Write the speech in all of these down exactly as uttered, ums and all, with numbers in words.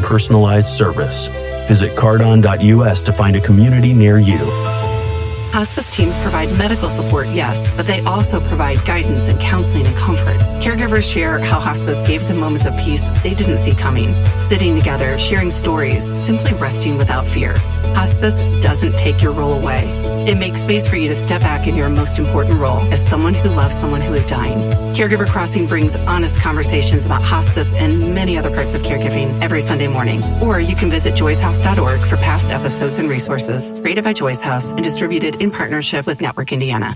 personalized service. Visit cardon dot U S to find a community near you. Hospice teams provide medical support, yes, but they also provide guidance and counseling and comfort. Caregivers share how hospice gave them moments of peace they didn't see coming. Sitting together, sharing stories, simply resting without fear. Hospice doesn't take your role away. It makes space for you to step back in your most important role as someone who loves someone who is dying. Caregiver Crossing brings honest conversations about hospice and many other parts of caregiving every Sunday morning. Or you can visit joyce house dot org for past episodes and resources. Rated by Joyce House and distributed in partnership with Network Indiana.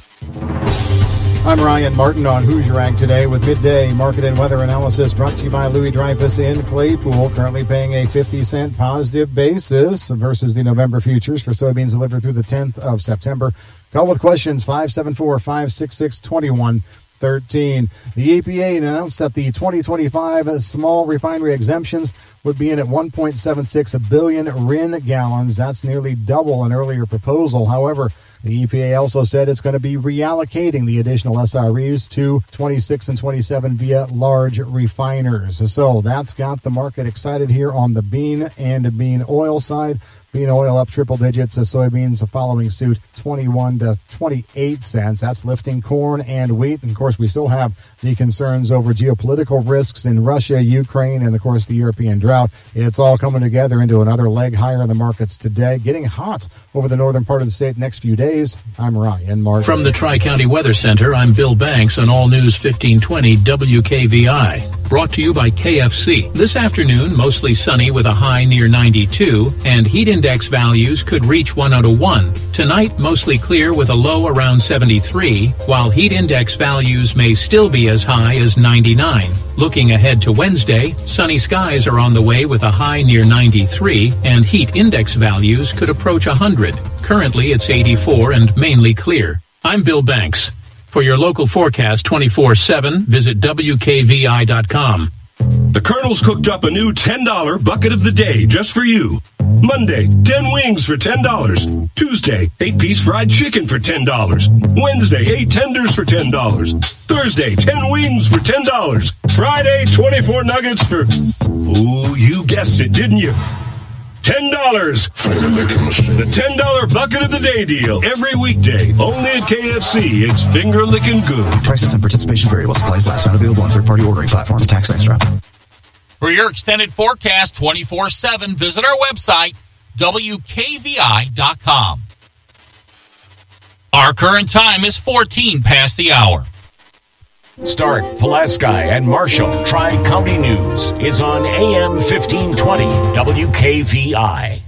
I'm Ryan Martin on Who's Your Ag Today with midday market and weather analysis brought to you by Louis Dreyfus in Claypool, currently paying a fifty cent positive basis versus the November futures for soybeans delivered through the tenth of September. Call with questions five seven four, five six six, two one one three. The E P A announced that the twenty twenty-five small refinery exemptions would be in at one point seven six billion R I N gallons. That's nearly double an earlier proposal. However, the E P A also said it's going to be reallocating the additional S R Es to twenty-six and twenty-seven via large refiners. So that's got the market excited here on the bean and bean oil side. Bean oil up triple digits as soybeans following suit, twenty-one to twenty-eight cents. That's lifting corn and wheat. And, of course, we still have the concerns over geopolitical risks in Russia, Ukraine, and, of course, the European drought. It's all coming together into another leg higher in the markets today. Getting hot over the northern part of the state next few days. I'm Ryan Martin. From the Tri-County Weather Center, I'm Bill Banks on All News fifteen twenty W K V I. Brought to you by K F C. This afternoon, mostly sunny with a high near ninety-two, and heat index values could reach one oh one. Tonight, mostly clear with a low around seventy-three, while heat index values may still be as high as ninety-nine. Looking ahead to Wednesday, sunny skies are on the way with a high near ninety-three, and heat index values could approach one hundred. Currently, it's eighty-four and mainly clear. I'm Bill Banks. For your local forecast twenty-four seven, visit W K V I dot com. The Colonel's cooked up a new ten dollar bucket of the day just for you. Monday, ten wings for ten dollars. Tuesday, eight piece fried chicken for ten dollars. Wednesday, eight tenders for ten dollars. Thursday, ten wings for ten dollars. Friday, twenty-four nuggets for... Ooh, you guessed it, didn't you? ten dollars. The ten dollar bucket of the day deal. Every weekday. Only at K F C. It's finger licking good. Prices and participation variable. Supplies last. Not available on third-party ordering platforms. Tax extra. For your extended forecast twenty-four seven, visit our website, W K V I dot com. Our current time is fourteen past the hour. Stark, Pulaski, and Marshall Tri-County News is on A M fifteen twenty W K V I.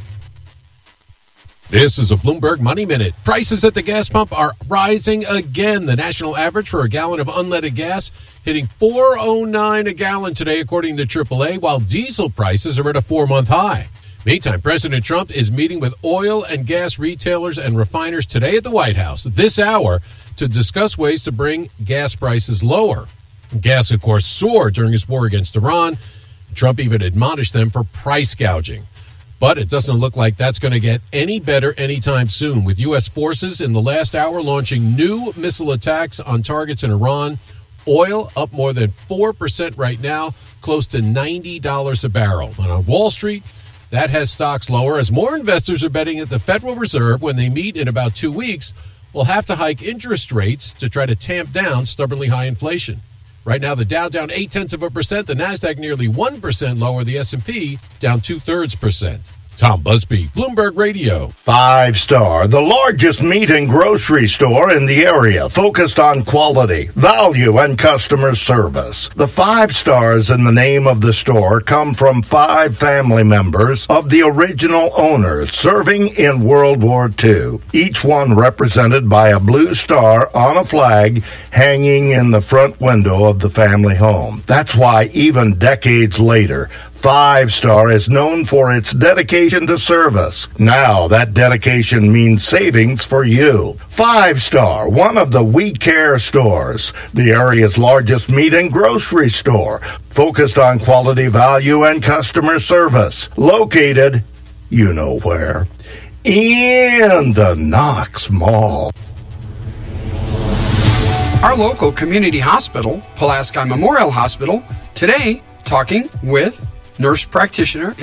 This is a Bloomberg Money Minute. Prices at the gas pump are rising again. The national average for a gallon of unleaded gas hitting four oh nine a gallon today, according to triple A, while diesel prices are at a four-month high. Meantime, President Trump is meeting with oil and gas retailers and refiners today at the White House this hour to discuss ways to bring gas prices lower. Gas, of course, soared during his war against Iran. Trump even admonished them for price gouging. But it doesn't look like that's going to get any better anytime soon, with U S forces in the last hour launching new missile attacks on targets in Iran. Oil up more than four percent right now, close to ninety dollars a barrel. And on Wall Street, that has stocks lower as more investors are betting that the Federal Reserve, when they meet in about two weeks, will have to hike interest rates to try to tamp down stubbornly high inflation. Right now, the Dow down eight-tenths of a percent, the NASDAQ nearly one percent lower, the S and P down two-thirds percent. Tom Busby, Bloomberg Radio. Five Star, the largest meat and grocery store in the area, focused on quality, value, and customer service. The five stars in the name of the store come from five family members of the original owner serving in World War Two, each one represented by a blue star on a flag hanging in the front window of the family home. That's why even decades later, Five Star is known for its dedication to service. Now that dedication means savings for you. Five Star, one of the We Care stores, the area's largest meat and grocery store, focused on quality, value, and customer service. Located, you know where, in the Knox Mall. Our local community hospital, Pulaski Memorial Hospital, today talking with nurse practitioner